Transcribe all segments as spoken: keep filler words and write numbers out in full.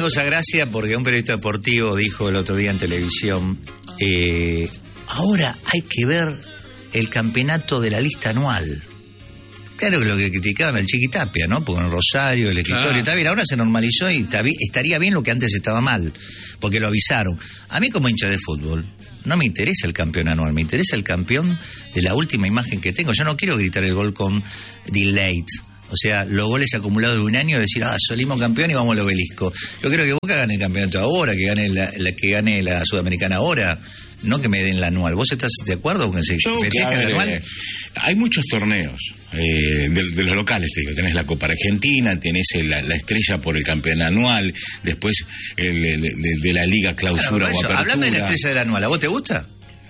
causa gracia porque un periodista deportivo dijo el otro día en televisión, eh, ahora hay que ver el campeonato de la lista anual. Claro que lo que criticaban al Chiquitapia, ¿no? Porque en Rosario, el escritorio, claro. Está bien, ahora se normalizó y está bien, estaría bien lo que antes estaba mal, porque lo avisaron. A mí como hincha de fútbol, no me interesa el campeón anual, me interesa el campeón de la última imagen que tengo. Yo no quiero gritar el gol con delayed, o sea, los goles acumulados de un año, decir, ah, salimos campeón y vamos al obelisco. Yo quiero que Boca gane el campeonato ahora, que gane la, la, que gane la Sudamericana ahora, no que me den la anual. ¿Vos estás de acuerdo con que se festeja el anual? Eh, hay muchos torneos eh, de, de los locales, te digo. Tenés la Copa Argentina, tenés la, la estrella por el campeón anual, después el, el, de, de la Liga Clausura bueno, o Apertura. Hablando de la estrella del anual, ¿a vos te gusta?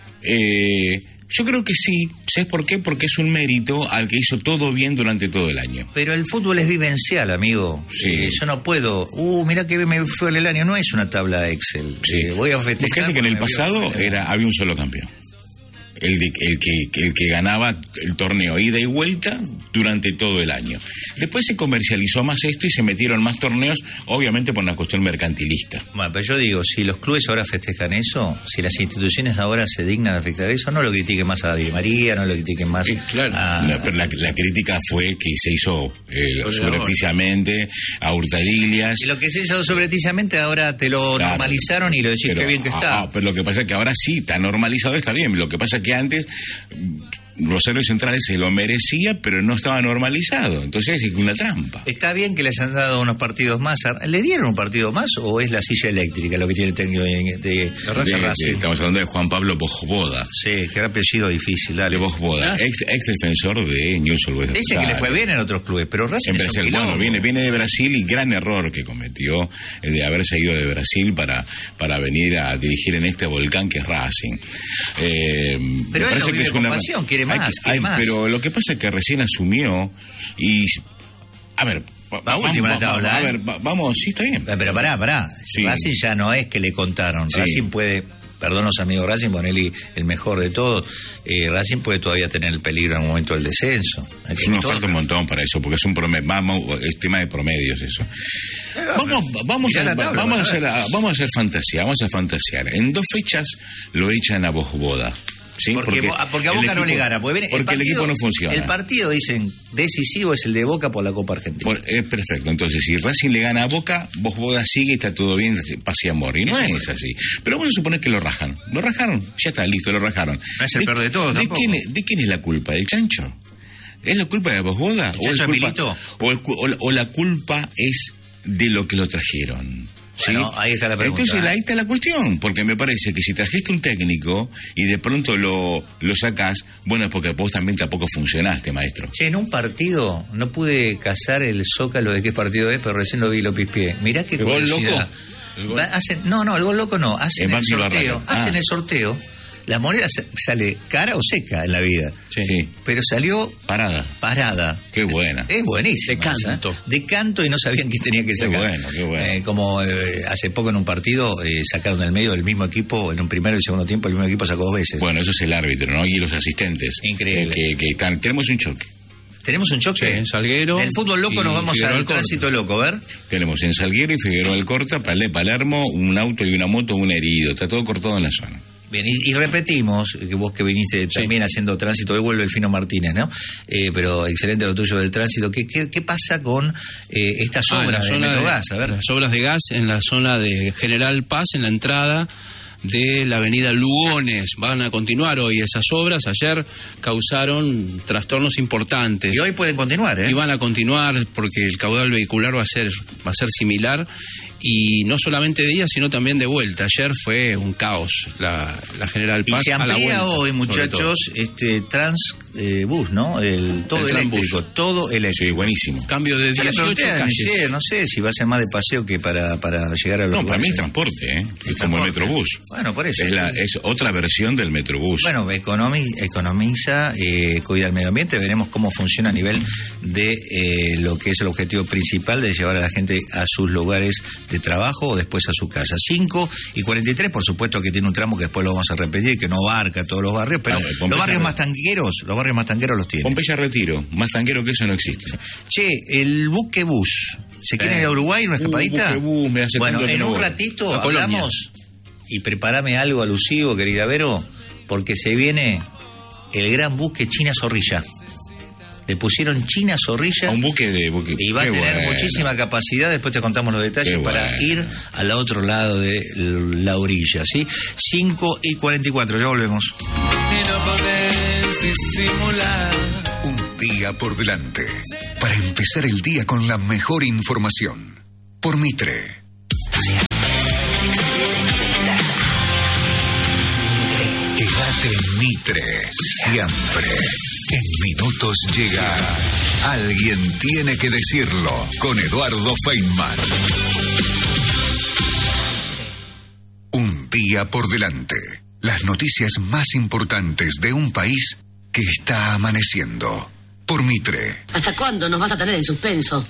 Eh... Yo creo que sí. ¿Sabes por qué? Porque es un mérito al que hizo todo bien durante todo el año. Pero el fútbol es vivencial, amigo. Sí. Eh, yo no puedo... Uh, mirá que me fue el año. No es una tabla Excel. Sí. Eh, voy a festejar. Fíjate que en el pasado era, había un solo campeón. El, de, el, que, el que ganaba el torneo ida y vuelta durante todo el año. Después se comercializó más esto y se metieron más torneos, obviamente por una cuestión mercantilista. Bueno, pero yo digo, si los clubes ahora festejan eso, si las instituciones ahora se dignan a festejar eso, no lo critiquen más a Di María, no lo critiquen más sí, claro. a... No, pero la, la crítica fue que se hizo eh, subrepticiamente a hurtadillas. Y lo que se hizo subrepticiamente ahora te lo claro, normalizaron y lo decís pero, que bien que está. Ah, pero lo que pasa es que ahora sí, está normalizado, está bien. Lo que pasa es que antes Rosario Central se lo merecía, pero no estaba normalizado. Entonces es una trampa. Está bien que le hayan dado unos partidos más. ¿Le dieron un partido más o es la silla eléctrica lo que tiene el técnico de, de, de, de Racing? Estamos hablando de Juan Pablo Bojboda. Sí, que era apellido difícil. Dale. De Bojboda, ¿Ah? ex, ex defensor de Newell's Old Boys. Dice que le fue bien en otros clubes, pero Racing en es Brasil, un bueno, viene, viene de Brasil y gran error que cometió de haberse ido de Brasil para, para venir a dirigir en este volcán que es Racing. Eh, pero él no vive con pasión, quiere más, hay, quiere hay, más. Pero lo que pasa es que recién asumió y... A ver... La última la tabla, va, a ver, va, vamos, sí, está bien. Pero pará, pará. Sí. Racing ya no es que le contaron. Sí. Racing puede... Perdón los amigos Racing, ponerle el mejor de todos. Eh, Racing puede todavía tener el peligro en el momento del descenso. Nos falta un montón para eso, porque es un promedio, vamos, es tema de promedios eso. Pero, vamos, vamos, a, tabla, vamos, a hacer, vamos a hacer fantasía, vamos a fantasear. En dos fechas lo echan a Bojboda. ¿Sí? Porque, porque, porque a Boca equipo, no le gana. Porque, porque el, partido, el equipo no funciona. El partido, dicen, decisivo es el de Boca por la Copa Argentina. Por, es perfecto. Entonces, si Racing le gana a Boca, Bojboda sigue, está todo bien, paz y amor. Y no es, es así. Pero vamos a suponer que lo rajan. Lo rajaron, ya está, listo, lo rajaron. No es el peor de todos, ¿de quién, ¿De quién es la culpa? ¿Del Chancho? ¿Es la culpa de Bojboda? ¿El Chancho ¿O, el culpa, o, el, o, o la culpa es de lo que lo trajeron? ¿Sí? Bueno, ahí está la pregunta. Entonces ahí está la cuestión, porque me parece que si trajiste un técnico y de pronto lo, lo sacás, bueno, es porque vos también tampoco funcionaste, maestro. Che, en un partido no pude cazar el zócalo de qué partido es, pero recién lo vi y lo pispié. Mirá qué curiosidad. ¿El gol loco? Hacen, no, no, el gol loco no. Hacen el, el sorteo. Ah. Hacen el sorteo. La moneda sale cara o seca en la vida. Sí. sí. Pero salió... Parada. Parada. Qué buena. Es buenísima. De canto. ¿eh? De canto y no sabían quién tenía que sacar. Qué bueno, qué bueno. Eh, como eh, hace poco en un partido eh, sacaron del medio del mismo equipo, en un primero y segundo tiempo el mismo equipo sacó dos veces. Bueno, eso es el árbitro, ¿no? Y los asistentes. Increíble. Eh, que, que están, tenemos un choque. ¿Tenemos un choque? Sí, en Salguero. Del fútbol loco nos vamos Figueroa al tránsito loco, a ver. Tenemos en Salguero y Figueroa Alcorta, Palé, Palermo, un auto y una moto, un herido. Está todo cortado en la zona. Bien, y, y repetimos, que vos que viniste también sí. haciendo tránsito, hoy vuelve el Fino Martínez, ¿no? Eh, pero excelente lo tuyo del tránsito. ¿Qué, qué, qué pasa con eh, estas ah, obras de Metrogas? A ver. Las obras de gas en la zona de General Paz, en la entrada de la avenida Lugones. Van a continuar hoy esas obras. Ayer causaron trastornos importantes. Y hoy pueden continuar, ¿eh? Y van a continuar porque el caudal vehicular va a ser, va a ser similar. Y no solamente de ida, sino también de vuelta. Ayer fue un caos la, la General Paz. Y se amplía a la vuelta, hoy, muchachos, este trans eh, bus, ¿no? El, todo el eléctrico, todo eléctrico. Sí, buenísimo. Cambio de dieciocho calles. Sé, no sé si va a ser más de paseo que para, para llegar a los No, lugares. para mí es transporte, ¿eh? Es, es como el Metrobús. Bueno, por eso. Es, la, es otra versión del Metrobús. Bueno, economi, economiza, eh, cuida el medio ambiente. Veremos cómo funciona a nivel de eh, lo que es el objetivo principal de llevar a la gente a sus lugares de trabajo o después a su casa. cinco y cuarenta y tres, por supuesto que tiene un tramo que después lo vamos a repetir, que no abarca todos los barrios, pero ah, los barrios más tanqueros, los barrios barrios más tanqueros los tiene. Pompeya Retiro, más tanquero que eso no existe. Che, el buque bus, ¿se quiere ir a Uruguay una escapadita? Uh, buque bus, me hace bueno, tanto que en no un voy. ratito A Colombia. hablamos y prepárame algo alusivo, querida Vero, porque se viene el gran buque China Zorrilla. Le pusieron China Zorrilla. A un buque de... Buque, Y va a qué tener bueno. muchísima capacidad, después te contamos los detalles Qué para bueno. ir al otro lado de la orilla, ¿sí? cinco y cuarenta y cuatro, ya volvemos. Y no podés disimular. Un día por delante para empezar el día con la mejor información. Por Mitre. Quédate en Mitre, siempre. En minutos llega Alguien tiene que decirlo con Eduardo Feynman. Un día por delante. Las noticias más importantes de un país que está amaneciendo. Por Mitre. ¿Hasta cuándo nos vas a tener en suspenso?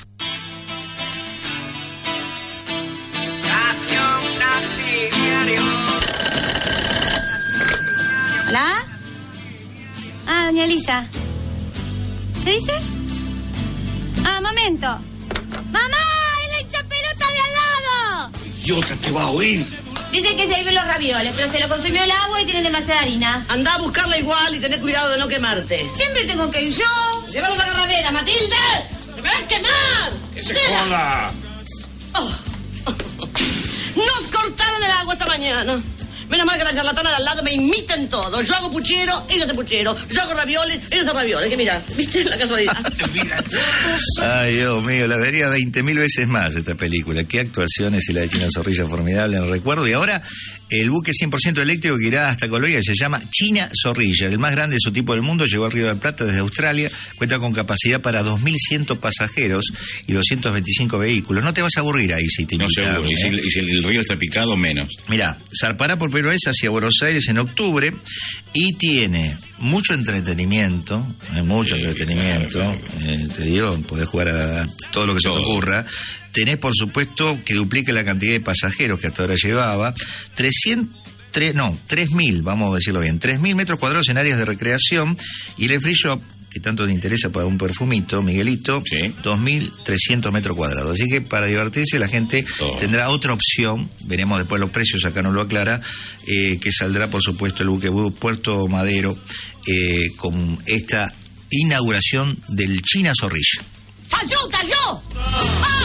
¿Hola? Ah, doña Elisa. ¿Qué dice? Ah, momento. ¡Mamá! ¡Es la hinchapelota de al lado! ¡Idiota, te va a oír! Dice que se sirven los ravioles, pero se lo consumió el agua y tienen demasiada harina. Anda a buscarla igual y tené cuidado de no quemarte. Siempre tengo que ir yo. ¡Llévalo a la agarradera, Matilde! ¡Te van a quemar! ¡Que se ¡Nena! joda! Oh. Nos cortaron el agua esta mañana. Menos mal que la charlatana de al lado me imiten todo. Yo hago puchero, ella hace puchero. Yo hago ravioles, ella hace ravioles. ¿Qué mirás? ¿Viste la casualidad? Ay, Dios mío, la vería veinte mil veces más esta película. Qué actuaciones y la de China Zorrilla formidable en recuerdo. Y ahora el buque cien por ciento eléctrico que irá hasta Colombia se llama China Zorrilla. El más grande de su tipo del mundo llegó al Río de la Plata desde Australia. Cuenta con capacidad para dos mil cien pasajeros y doscientos veinticinco vehículos. No te vas a aburrir ahí si te No invitaron, seguro, y si, ¿eh? y si el río está picado, menos. Mirá, zarpará por primera vez hacia Buenos Aires en octubre y tiene mucho entretenimiento, eh, mucho Sí, entretenimiento, claro, claro. Eh, te digo, podés jugar a, a todo lo que se te Todo. ocurra. Tenés, por supuesto, que duplique la cantidad de pasajeros que hasta ahora llevaba. trescientos, tre- no, tres mil, vamos a decirlo bien, tres mil metros cuadrados en áreas de recreación y el free shop, que tanto te interesa para un perfumito, Miguelito, Sí. dos mil trescientos metros cuadrados. Así que para divertirse la gente Todo. tendrá otra opción, veremos después los precios, acá no lo aclara, eh, que saldrá por supuesto el buque Puerto Madero eh, con esta inauguración del China Zorrilla. ¡Cayó, cayó! ¡Ah!